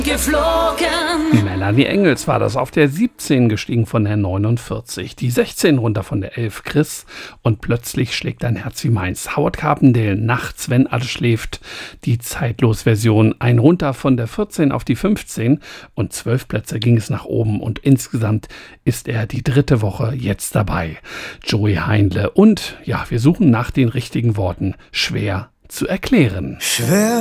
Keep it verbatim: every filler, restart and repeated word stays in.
Geflogen. Melanie Engels war das, auf der siebzehn gestiegen von der neunundvierzig. Die sechzehn runter von der elf Chris und plötzlich schlägt ein Herz wie meins. Howard Carpendale, Nachts, wenn alles schläft. Die Zeitlos-Version, ein runter von der vierzehn auf die fünfzehn und zwölf Plätze ging es nach oben und insgesamt ist er die dritte Woche jetzt dabei. Joey Heindle und ja, wir suchen nach den richtigen Worten. Schwer zu erklären. Schwer